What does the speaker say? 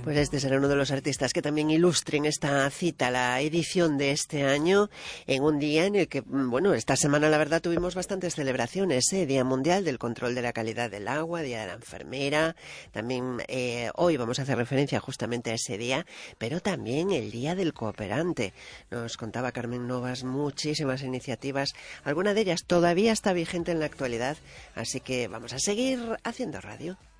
Pues este será uno de los artistas que también ilustren esta cita, la edición de este año, en un día en el que, bueno, esta semana la verdad tuvimos bastantes celebraciones, Día Mundial del Control de la Calidad del Agua, Día de la Enfermera, también hoy vamos a hacer referencia justamente a ese día, pero también el Día del Cooperante. Nos contaba Carmen Novas muchísimas iniciativas, alguna de ellas todavía está vigente en la actualidad, así que vamos a seguir haciendo radio.